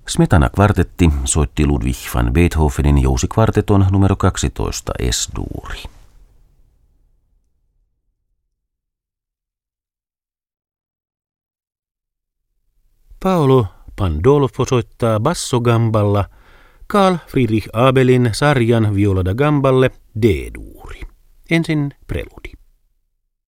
Smetana-kvartetti soitti Ludwig van Beethovenin jousikvarteton numero 12 S-duuri. Paolo Pandolfo soittaa bassogamballa Carl Friedrich Abelin sarjan viola da gamballe D-duuri. Ensin preludi.